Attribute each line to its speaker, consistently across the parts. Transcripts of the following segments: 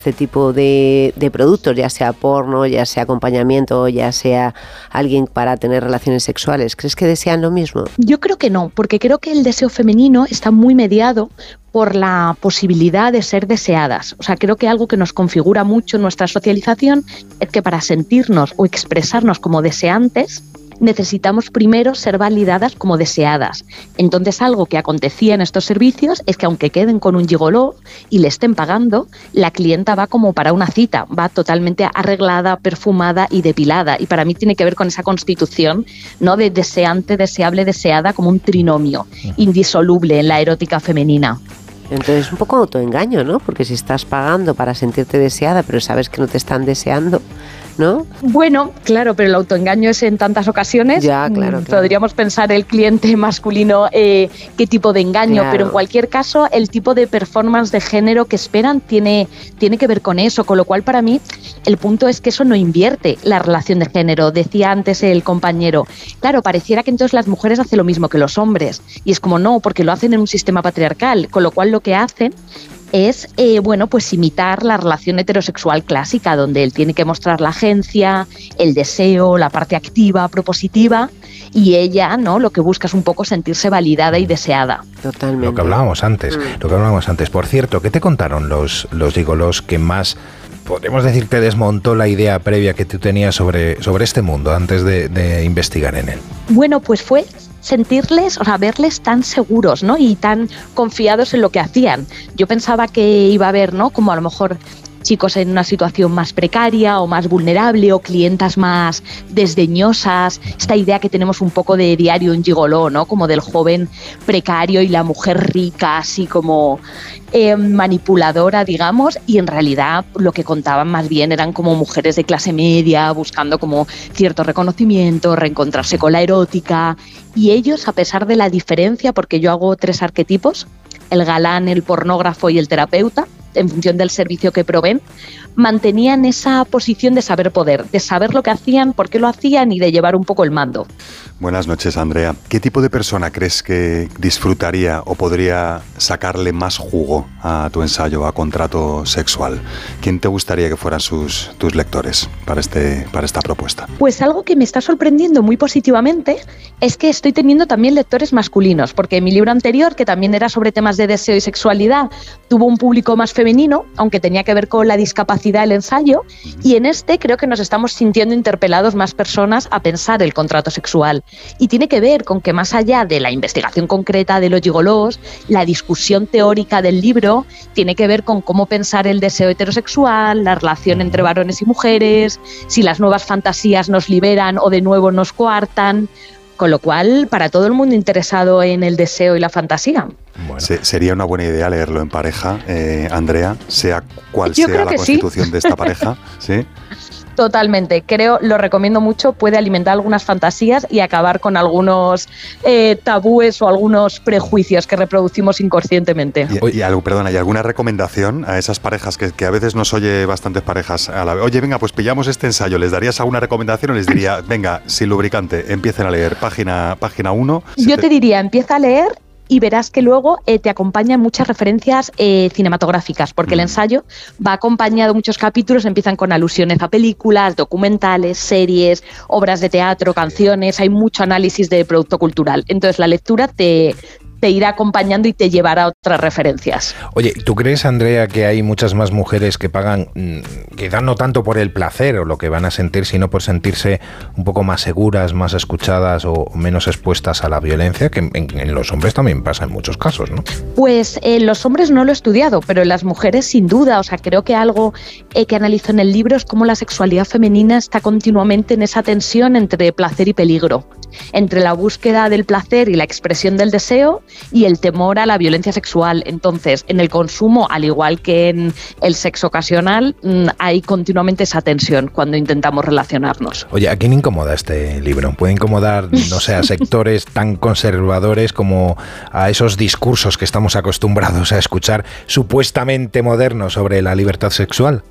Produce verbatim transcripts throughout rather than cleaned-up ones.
Speaker 1: este tipo de, de productos, ya sea porno, ya sea acompañamiento, ya sea alguien para tener relaciones sexuales? ¿Crees que desean lo mismo?
Speaker 2: Yo creo que no, porque creo que el deseo femenino está muy mediado por la posibilidad de ser deseadas. O sea, creo que algo que nos configura mucho en nuestra socialización es que para sentirnos o expresarnos como deseantes, necesitamos primero ser validadas como deseadas. Entonces, algo que acontecía en estos servicios es que aunque queden con un gigoló y le estén pagando, la clienta va como para una cita, va totalmente arreglada, perfumada y depilada. Y para mí tiene que ver con esa constitución, ¿no?, de deseante, deseable, deseada, como un trinomio indisoluble en la erótica femenina.
Speaker 1: Entonces es un poco autoengaño, ¿no? Porque si estás pagando para sentirte deseada, pero sabes que no te están deseando, ¿no?
Speaker 2: Bueno, claro, pero el autoengaño es en tantas ocasiones.
Speaker 1: Ya, claro, claro.
Speaker 2: Podríamos pensar el cliente masculino eh, qué tipo de engaño,
Speaker 1: claro.
Speaker 2: Pero en cualquier caso el tipo de performance de género que esperan tiene, tiene que ver con eso, con lo cual para mí el punto es que eso no invierte la relación de género. Decía antes el compañero, claro, pareciera que entonces las mujeres hacen lo mismo que los hombres, y es como no, porque lo hacen en un sistema patriarcal, con lo cual lo que hacen es, eh, bueno, pues imitar la relación heterosexual clásica, donde él tiene que mostrar la agencia, el deseo, la parte activa, propositiva, y ella, ¿no?, lo que busca es un poco sentirse validada y deseada.
Speaker 1: Totalmente.
Speaker 3: Lo que hablábamos antes, mm. lo que hablábamos antes. Por cierto, ¿qué te contaron los, los gigolos que más, podemos decir, te desmontó la idea previa que tú tenías sobre, sobre este mundo antes de, de investigar en él?
Speaker 2: Bueno, pues fue sentirles, o sea, verles tan seguros, ¿no?, y tan confiados en lo que hacían. Yo pensaba que iba a haber, ¿no?, como a lo mejor chicos en una situación más precaria o más vulnerable o clientas más desdeñosas, esta idea que tenemos un poco de Diario un gigoló, ¿no?, como del joven precario y la mujer rica, así como eh, manipuladora, digamos, y en realidad lo que contaban más bien eran como mujeres de clase media buscando como cierto reconocimiento, reencontrarse con la erótica, y ellos, a pesar de la diferencia, porque yo hago tres arquetipos, el galán, el pornógrafo y el terapeuta, en función del servicio que proveen, mantenían esa posición de saber poder, de saber lo que hacían, por qué lo hacían y de llevar un poco el mando.
Speaker 4: Buenas noches, Andrea. ¿Qué tipo de persona crees que disfrutaría o podría sacarle más jugo a tu ensayo, a Contrato Sexual? ¿Quién te gustaría que fueran sus, tus lectores para, este, para esta propuesta?
Speaker 2: Pues algo que me está sorprendiendo muy positivamente es que estoy teniendo también lectores masculinos, porque mi libro anterior, que también era sobre temas de deseo y sexualidad, tuvo un público más femenino, aunque tenía que ver con la discapacidad el ensayo, y en este creo que nos estamos sintiendo interpelados más personas a pensar el contrato sexual. Y tiene que ver con que más allá de la investigación concreta de los gigolós, la discusión teórica del libro tiene que ver con cómo pensar el deseo heterosexual, la relación entre varones y mujeres, si las nuevas fantasías nos liberan o de nuevo nos coartan. Con lo cual, para todo el mundo interesado en el deseo y la fantasía.
Speaker 4: Bueno. Se, sería una buena idea leerlo en pareja, eh, Andrea, sea cual
Speaker 2: Yo
Speaker 4: sea la constitución
Speaker 2: sí.
Speaker 4: de esta pareja, ¿sí?
Speaker 2: Totalmente, creo, lo recomiendo mucho, puede alimentar algunas fantasías y acabar con algunos eh, tabúes o algunos prejuicios que reproducimos inconscientemente.
Speaker 4: Y, y algo, perdona, ¿y alguna recomendación a esas parejas que, que a veces nos oye bastantes parejas a la vez? Oye, venga, pues pillamos este ensayo, ¿les darías alguna recomendación o les diría, venga, sin lubricante, empiecen a leer página página uno?
Speaker 2: Yo te diría, empieza a leer y verás que luego eh, te acompañan muchas referencias eh, cinematográficas, porque mm. el ensayo va acompañado, muchos capítulos empiezan con alusiones a películas, documentales, series, obras de teatro, canciones, hay mucho análisis de producto cultural. Entonces la lectura te... te irá acompañando y te llevará a otras referencias.
Speaker 3: Oye, ¿tú crees, Andrea, que hay muchas más mujeres que pagan, quizás no tanto por el placer o lo que van a sentir, sino por sentirse un poco más seguras, más escuchadas o menos expuestas a la violencia, que en, en los hombres también pasa en muchos casos, ¿no?
Speaker 2: Pues en eh, los hombres no lo he estudiado, pero en las mujeres sin duda. O sea, creo que algo eh, que analizo en el libro es cómo la sexualidad femenina está continuamente en esa tensión entre placer y peligro, entre la búsqueda del placer y la expresión del deseo y el temor a la violencia sexual. Entonces, en el consumo, al igual que en el sexo ocasional, hay continuamente esa tensión cuando intentamos relacionarnos.
Speaker 3: Oye, ¿a quién incomoda este libro? ¿Puede incomodar, no sé, a sectores tan conservadores como a esos discursos que estamos acostumbrados a escuchar supuestamente modernos sobre la libertad sexual?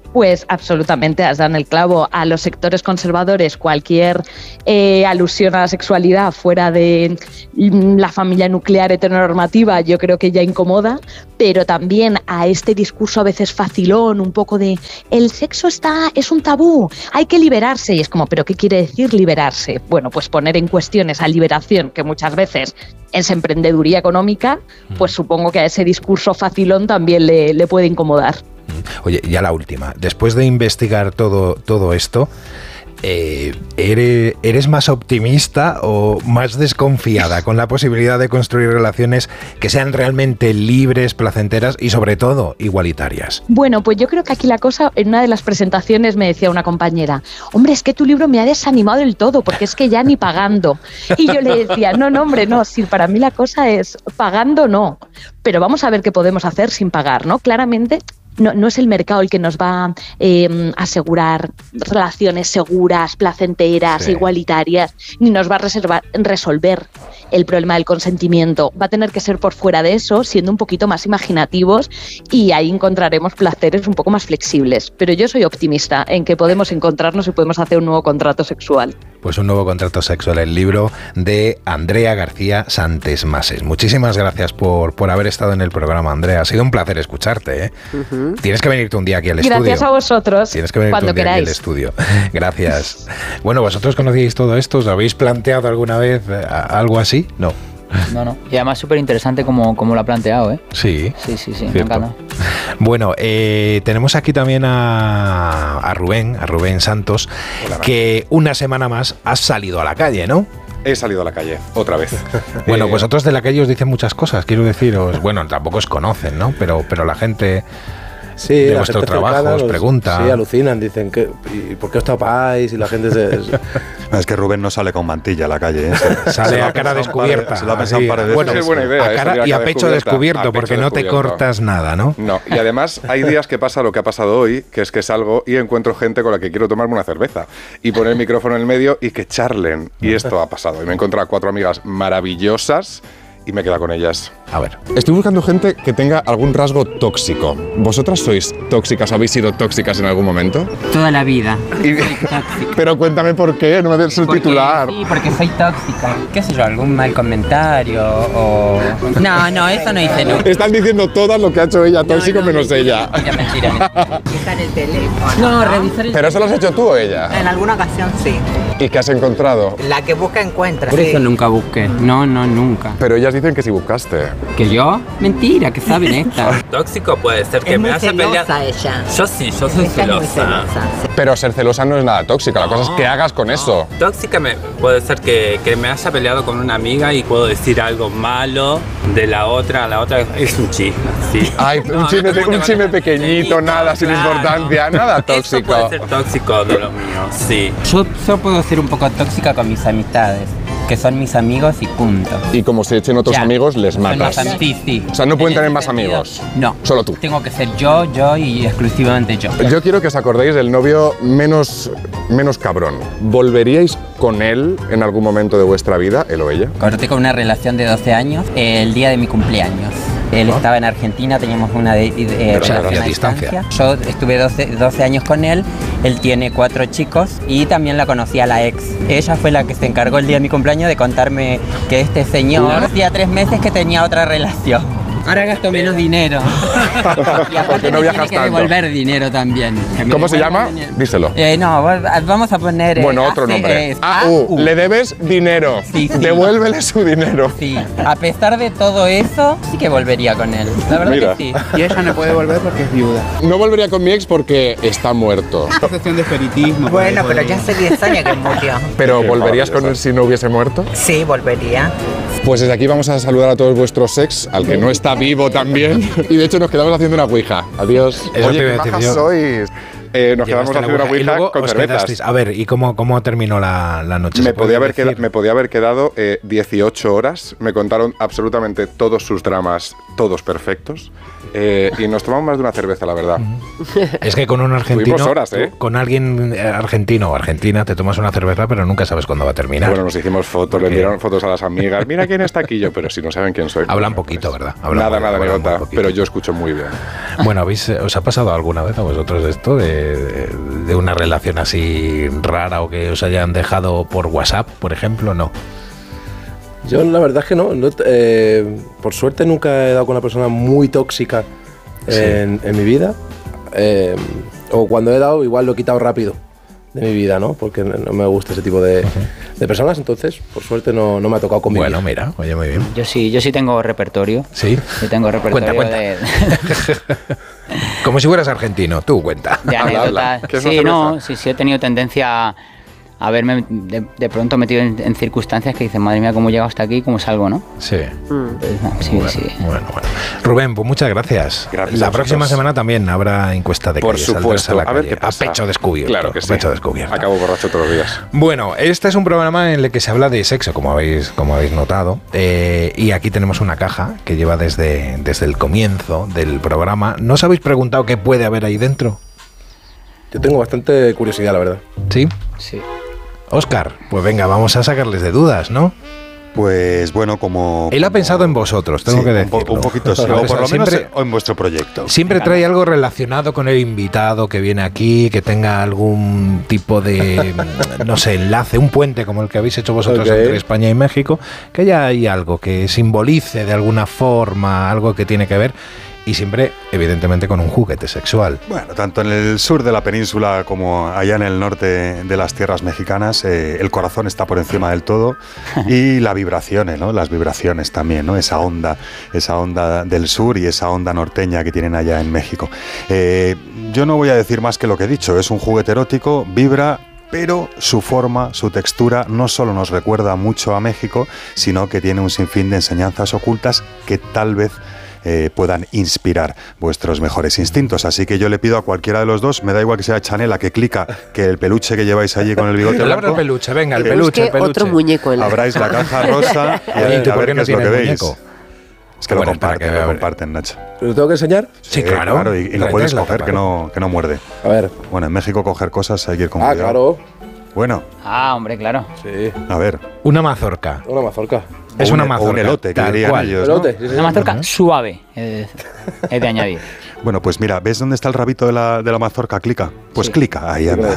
Speaker 2: Pues absolutamente, has dado en el clavo. A los sectores conservadores, cualquier eh, alusión a la sexualidad fuera de la familia nuclear heteronormativa, yo creo que ya incomoda, pero también a este discurso a veces facilón, un poco de el sexo está es un tabú, hay que liberarse. Y es como, ¿pero qué quiere decir liberarse? Bueno, pues poner en cuestión esa liberación, que muchas veces es emprendeduría económica, pues supongo que a ese discurso facilón también le, le puede incomodar.
Speaker 3: Oye, ya la última. Después de investigar todo, todo esto, eh, ¿eres, ¿eres más optimista o más desconfiada con la posibilidad de construir relaciones que sean realmente libres, placenteras y sobre todo igualitarias?
Speaker 2: Bueno, pues yo creo que aquí la cosa, en una de las presentaciones me decía una compañera, hombre, es que tu libro me ha desanimado del todo, porque es que ya ni pagando. Y yo le decía, no, no, hombre, no, si para mí la cosa es pagando no, pero vamos a ver qué podemos hacer sin pagar, ¿no? Claramente No, no es el mercado el que nos va a eh, asegurar relaciones seguras, placenteras, sí. igualitarias, ni nos va a reservar, resolver el problema del consentimiento. Va a tener que ser por fuera de eso, siendo un poquito más imaginativos, y ahí encontraremos placeres un poco más flexibles. Pero yo soy optimista en que podemos encontrarnos y podemos hacer un nuevo contrato sexual.
Speaker 3: Pues un nuevo contrato sexual, el libro de Andrea García Santesmases. Muchísimas gracias por, por haber estado en el programa, Andrea. Ha sido un placer escucharte, ¿eh? Uh-huh. Tienes que venirte un día aquí al
Speaker 2: Gracias
Speaker 3: estudio.
Speaker 2: Gracias a vosotros.
Speaker 3: Tienes que venirte
Speaker 2: cuando
Speaker 3: un día
Speaker 2: queráis.
Speaker 3: aquí al estudio. Gracias. Bueno, ¿vosotros conocíais todo esto? ¿Os habéis planteado alguna vez algo así? No.
Speaker 5: No, no. Y además súper interesante como, como lo ha planteado, ¿eh?
Speaker 3: Sí.
Speaker 5: Sí, sí, sí.
Speaker 3: Cierto.
Speaker 5: Me encanta.
Speaker 3: Bueno, eh, tenemos aquí también a, a Rubén, a Rubén Santos, Hola, que una semana más has salido a la calle, ¿no?
Speaker 6: He salido a la calle, otra vez.
Speaker 3: Bueno,
Speaker 6: eh,
Speaker 3: pues otros de la calle os dicen muchas cosas, quiero deciros. Bueno, tampoco os conocen, ¿no? Pero, pero la gente...
Speaker 7: Sí,
Speaker 3: de
Speaker 7: la
Speaker 3: vuestro
Speaker 7: gente
Speaker 3: trabajo
Speaker 7: cercana,
Speaker 3: os
Speaker 7: los,
Speaker 3: pregunta.
Speaker 7: Sí, alucinan, dicen, que, ¿y por qué os tapáis? Y la gente se...
Speaker 4: Es que Rubén no sale con mantilla a la calle, ¿eh? Se,
Speaker 3: sale
Speaker 4: se
Speaker 3: a cara descubierta.
Speaker 4: Se lo ha pensado
Speaker 3: sí,
Speaker 4: un par de veces.
Speaker 3: bueno,
Speaker 6: es buena idea.
Speaker 3: A cara y a pecho descubierto,
Speaker 6: a pecho
Speaker 3: porque no te
Speaker 6: descubierto.
Speaker 3: cortas nada, ¿no?
Speaker 6: No, y además hay días que pasa lo que ha pasado hoy, que es que salgo y encuentro gente con la que quiero tomarme una cerveza y poner el micrófono en el medio y que charlen. Y esto ha pasado. Y me he encontrado a cuatro amigas maravillosas y me he quedado con ellas.
Speaker 3: A ver.
Speaker 8: Estoy buscando gente que tenga algún rasgo tóxico. ¿Vosotras sois tóxicas? ¿Habéis sido tóxicas en algún momento?
Speaker 9: Toda la vida.
Speaker 8: Y... Pero cuéntame por qué, no me des el
Speaker 9: porque,
Speaker 8: titular.
Speaker 9: Sí, porque soy tóxica. ¿Qué sé yo? ¿Algún mal comentario? O... No, no, eso no hice nunca.
Speaker 8: Están diciendo todas lo que ha hecho ella tóxico, no, no, menos
Speaker 9: mentira,
Speaker 8: ella.
Speaker 9: Mentira, mentira, mentira. Revisar el teléfono. No, revisar el
Speaker 8: ¿Pero eso lo has hecho tú o ella?
Speaker 9: En alguna ocasión sí.
Speaker 8: ¿Y qué has encontrado?
Speaker 9: La que busca encuentra. Por sí. Eso nunca busqué. No, no, nunca.
Speaker 8: Pero ellas dicen que sí buscaste.
Speaker 9: ¿Que yo? Mentira, que saben esta.
Speaker 10: Tóxico puede ser que
Speaker 9: es
Speaker 10: me haya peleado.
Speaker 9: Ella.
Speaker 10: Yo sí, yo soy celosa. celosa.
Speaker 8: Pero ser celosa no es nada tóxica, la no, cosa es que hagas con no. eso.
Speaker 10: Tóxica me, puede ser que, que me haya peleado con una amiga y puedo decir algo malo de la otra, la otra es un chisme. ¿Sí?
Speaker 8: Ay, no, un chisme, no, un chisme pequeñito, nada, claro. sin importancia, nada tóxico.
Speaker 10: Eso puede ser tóxico de lo mío, sí.
Speaker 9: Yo, yo puedo ser un poco tóxica con mis amistades, que son mis amigos y punto.
Speaker 8: Y como se echen otros ya. amigos, les matas.
Speaker 9: Am- sí, sí.
Speaker 8: O sea, no pueden tener más amigos.
Speaker 9: No.
Speaker 8: Solo tú.
Speaker 9: Tengo que ser yo, yo y exclusivamente yo.
Speaker 8: Yo quiero que os acordéis del novio menos, menos cabrón. ¿Volveríais con él en algún momento de vuestra vida, él o ella?
Speaker 9: Corté con una relación de doce años el día de mi cumpleaños. Él ¿no? estaba en Argentina, teníamos una de, de, de relación a distancia. Yo estuve doce, doce años con él, él tiene cuatro chicos y también la conocí a la ex. Ella fue la que se encargó el día de mi cumpleaños de contarme que este señor hacía tres meses que tenía otra relación. Ahora gasto menos dinero. Y aparte no viajas tiene que devolver tanto. Dinero también.
Speaker 8: ¿Cómo se llama? Dinero. Díselo.
Speaker 9: Eh, no, vamos a poner... Eh,
Speaker 8: bueno, otro nombre. A U. Le debes dinero.
Speaker 9: Sí, sí.
Speaker 8: Devuélvele su dinero.
Speaker 9: Sí. A pesar de todo eso, sí que volvería con él. La verdad Mira. que sí.
Speaker 11: Y ella no puede volver porque es viuda.
Speaker 8: No volvería con mi ex porque está muerto.
Speaker 11: Es cuestión de espiritismo.
Speaker 9: Bueno, pero ya hace diez años que murió.
Speaker 8: ¿Pero volverías con él si no hubiese muerto?
Speaker 9: Sí, volvería.
Speaker 8: Pues desde aquí vamos a saludar a todos vuestros ex, al que no está vivo también. Y de hecho nos quedamos haciendo una ouija. Adiós.
Speaker 3: Eso
Speaker 8: Oye,
Speaker 3: te
Speaker 8: qué majas sois.
Speaker 6: Eh, nos quedamos haciendo una ouija con cervezas.
Speaker 3: A ver, ¿y cómo, cómo terminó la, la noche?
Speaker 6: Me podía, haber quedado, me podía haber quedado eh, dieciocho horas. Me contaron absolutamente todos sus dramas, todos perfectos. Eh, y nos tomamos más de una cerveza, la verdad.
Speaker 3: Es que con un argentino,
Speaker 6: horas, ¿eh?
Speaker 3: con alguien argentino o argentina, te tomas una cerveza, pero nunca sabes cuándo va a terminar.
Speaker 6: Bueno, nos hicimos fotos, Porque... le enviaron fotos a las amigas. Mira quién está aquí yo, pero si no saben quién soy.
Speaker 3: Hablan poquito, ¿verdad? Hablan
Speaker 6: nada,
Speaker 3: poquito,
Speaker 6: nada, anécdota, pero yo escucho muy bien.
Speaker 3: Bueno, ¿habéis, ¿os ha pasado alguna vez a vosotros de esto? De de, de una relación así rara o que os hayan dejado por WhatsApp, por ejemplo? No.
Speaker 7: Yo la verdad es que no, no eh, por suerte nunca he dado con una persona muy tóxica en, sí. en mi vida, eh, o cuando he dado igual lo he quitado rápido de mi vida, ¿no? Porque no me gusta ese tipo de, uh-huh. de personas, entonces por suerte no, no me ha tocado convivir.
Speaker 3: Bueno, mira, oye, muy bien.
Speaker 5: Yo sí, yo sí tengo repertorio.
Speaker 3: ¿Sí?
Speaker 5: Yo tengo repertorio
Speaker 3: cuenta, cuenta.
Speaker 5: de...
Speaker 3: Como si fueras argentino, tú cuenta.
Speaker 5: De anécdotas. Sí, no, sí, sí he tenido tendencia a haberme de, de pronto metido en, en circunstancias que dicen, madre mía, cómo he llegado hasta aquí y cómo salgo, ¿no?
Speaker 3: Sí.
Speaker 5: Mm. Sí,
Speaker 3: bueno,
Speaker 5: sí.
Speaker 3: Bueno, bueno. Rubén, pues muchas gracias.
Speaker 6: Gracias.
Speaker 3: La próxima semana también habrá encuesta de
Speaker 6: Por
Speaker 3: calle.
Speaker 6: supuesto.
Speaker 3: A, la
Speaker 6: a ver
Speaker 3: calle,
Speaker 6: qué pasa.
Speaker 3: A pecho descubierto.
Speaker 6: Claro que
Speaker 3: a
Speaker 6: sí.
Speaker 3: pecho descubierto.
Speaker 6: Acabo borracho todos los días.
Speaker 3: Bueno, este es un programa en el que se habla de sexo, como habéis, como habéis notado. Eh, y aquí tenemos una caja que lleva desde, desde el comienzo del programa. ¿No os habéis preguntado qué puede haber ahí dentro?
Speaker 7: Yo tengo bastante curiosidad, la verdad.
Speaker 3: ¿Sí?
Speaker 5: Sí.
Speaker 3: Óscar, pues venga, vamos a sacarles de dudas, ¿no?
Speaker 4: Pues bueno, como...
Speaker 3: Él ha
Speaker 4: como,
Speaker 3: pensado en vosotros, tengo
Speaker 4: sí,
Speaker 3: que decirlo.
Speaker 4: Un, po- un poquito, sí, o por lo menos siempre, en vuestro proyecto.
Speaker 3: Siempre trae algo relacionado con el invitado que viene aquí, que tenga algún tipo de, no sé, enlace, un puente como el que habéis hecho vosotros okay. entre España y México, que haya ahí algo que simbolice de alguna forma, algo que tiene que ver. Y siempre, evidentemente, con un juguete sexual.
Speaker 4: Bueno, tanto en el sur de la península como allá en el norte de las tierras mexicanas, eh, el corazón está por encima del todo y las vibraciones, ¿no? Las vibraciones también, ¿no? Esa onda, esa onda del sur y esa onda norteña que tienen allá en México. Eh, yo no voy a decir más que lo que he dicho. Es un juguete erótico, vibra, pero su forma, su textura no solo nos recuerda mucho a México, sino que tiene un sinfín de enseñanzas ocultas que tal vez Eh, puedan inspirar vuestros mejores instintos. Así que yo le pido a cualquiera de los dos, me da igual que sea Chanela, que clica, que el peluche que lleváis allí con el bigote blanco.
Speaker 3: El peluche, venga, el peluche, el peluche.
Speaker 1: Otro muñeco en la...
Speaker 4: Abráis la caja rosa y a,
Speaker 3: Oye, ¿tú
Speaker 4: a
Speaker 3: por
Speaker 4: ver
Speaker 3: qué
Speaker 4: qué
Speaker 3: no
Speaker 4: es lo que
Speaker 3: tienes
Speaker 4: veis.
Speaker 3: muñeco?
Speaker 4: Es que
Speaker 3: bueno,
Speaker 4: lo comparten,
Speaker 3: que,
Speaker 4: lo comparten, Nacho.
Speaker 7: ¿Lo tengo que enseñar?
Speaker 3: Sí,
Speaker 4: sí
Speaker 3: claro.
Speaker 4: claro. Y, y lo puedes coger, que no, que no muerde.
Speaker 7: A ver.
Speaker 4: Bueno, en México coger cosas hay que ir con
Speaker 7: Ah,
Speaker 4: cuidado.
Speaker 7: claro.
Speaker 4: Bueno.
Speaker 5: Ah, hombre, claro.
Speaker 7: Sí.
Speaker 4: A ver.
Speaker 3: Una mazorca.
Speaker 7: Una mazorca.
Speaker 3: Es
Speaker 4: un,
Speaker 3: una mazorca.
Speaker 4: O un elote, que dirían ellos, ¿no?
Speaker 7: Elote, sí, sí.
Speaker 5: Una mazorca uh-huh. suave, es, es de añadir.
Speaker 4: Bueno, pues mira, ¿ves dónde está el rabito de la, de la mazorca? Clica. Pues
Speaker 5: sí.
Speaker 4: clica, ahí anda.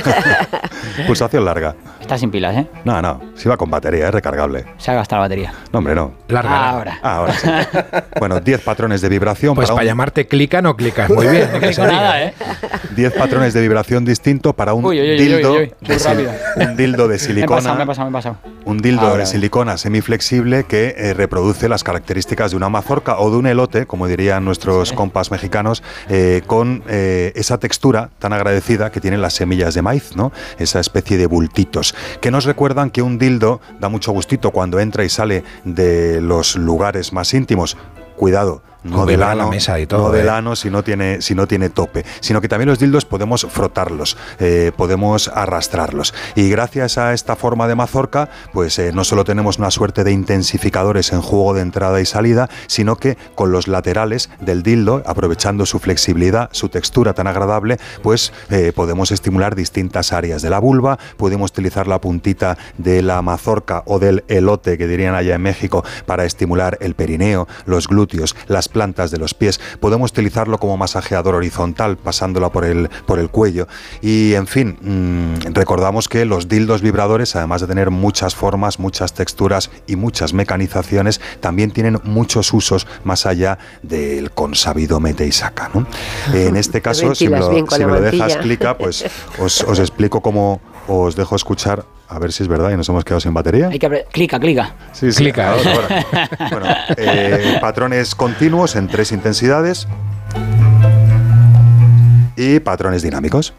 Speaker 4: Pulsación larga.
Speaker 5: Está sin pilas, ¿eh?
Speaker 4: No, no, si va con batería, es recargable.
Speaker 5: Se ha gastado la batería.
Speaker 4: No, hombre, no.
Speaker 3: Larga.
Speaker 5: Ahora.
Speaker 4: Ah, ahora sí. Bueno, diez patrones de vibración.
Speaker 3: Pues para, para un... llamarte clica no clicas muy bien.
Speaker 5: No clico nada, ¿eh?
Speaker 4: diez patrones de vibración distinto para un
Speaker 5: uy, uy, uy,
Speaker 4: dildo.
Speaker 5: Uy, uy, uy.
Speaker 4: De sil... Un dildo de silicona.
Speaker 5: Me he pasado, me he pasado, me he pasado.
Speaker 4: Un dildo
Speaker 5: ahora,
Speaker 4: de silicona semiflexible que eh, reproduce las características de una mazorca o de un elote, como dirían nuestros sí. compas mexicanos, eh, con eh, esa textura tan agradecida que tienen las semillas de maíz, ¿no? Esa especie de bultitos, que nos recuerdan que un dildo da mucho gustito cuando entra y sale de los lugares más íntimos. Cuidado. No del ano,
Speaker 3: mesa y todo,
Speaker 4: no del
Speaker 3: eh.
Speaker 4: ano si no tiene si no tiene tope, sino que también los dildos podemos frotarlos, eh, podemos arrastrarlos. Y gracias a esta forma de mazorca, pues eh, no solo tenemos una suerte de intensificadores en juego de entrada y salida, sino que con los laterales del dildo, aprovechando su flexibilidad, su textura tan agradable, pues eh, podemos estimular distintas áreas de la vulva, podemos utilizar la puntita de la mazorca o del elote, que dirían allá en México, para estimular el perineo, los glúteos, las plantas de los pies, podemos utilizarlo como masajeador horizontal, pasándola por el, por el cuello. Y en fin, mmm, recordamos que los dildos vibradores, además de tener muchas formas, muchas texturas y muchas mecanizaciones, también tienen muchos usos más allá del consabido mete y saca, ¿no? En este caso, si me lo, si me lo dejas clica, pues os, os explico cómo os dejo escuchar. A ver si es verdad y nos hemos quedado sin batería.
Speaker 5: Hay que abrir. Clica, clica.
Speaker 4: Sí, sí.
Speaker 3: Clica.
Speaker 4: Ahora, ahora. Bueno, eh, patrones continuos en tres intensidades y patrones dinámicos.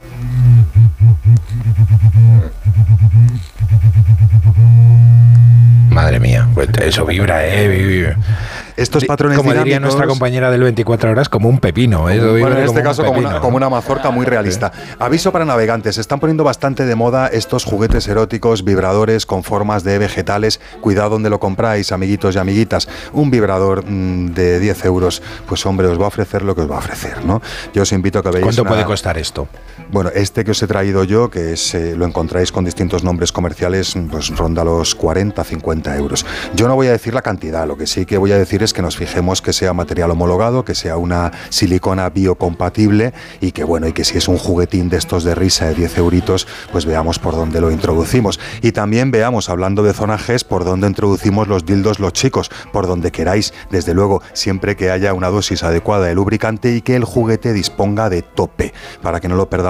Speaker 3: Madre mía, pues eso vibra, eh. Vibra.
Speaker 4: Estos patrones
Speaker 3: como
Speaker 4: dinámicos,
Speaker 3: diría nuestra compañera del veinticuatro horas, como un pepino. ¿eh?
Speaker 4: Bueno, en este
Speaker 3: como
Speaker 4: caso
Speaker 3: un
Speaker 4: como
Speaker 3: pepino,
Speaker 4: una, como una mazorca muy realista. Aviso para navegantes, se están poniendo bastante de moda estos juguetes eróticos, vibradores con formas de vegetales. Cuidado donde lo compráis, amiguitos y amiguitas. Un vibrador mmm, de diez euros, pues hombre, os va a ofrecer lo que os va a ofrecer, ¿no? Yo os invito a que veáis.
Speaker 3: ¿Cuánto
Speaker 4: una...
Speaker 3: puede costar esto?
Speaker 4: Bueno, este que os he traído yo, que es, eh, lo encontráis con distintos nombres comerciales, pues ronda los cuarenta, cincuenta euros. Yo no voy a decir la cantidad, lo que sí que voy a decir padres que nos fijemos que sea material homologado, que sea una silicona biocompatible y que bueno, y que si es un juguetín de estos de risa de diez euritos, pues veamos por dónde lo introducimos. Y también veamos, hablando de zona G, por dónde introducimos los dildos los chicos, por donde queráis, desde luego, siempre que haya una dosis adecuada de lubricante y que el juguete disponga de tope, para que no lo perdamos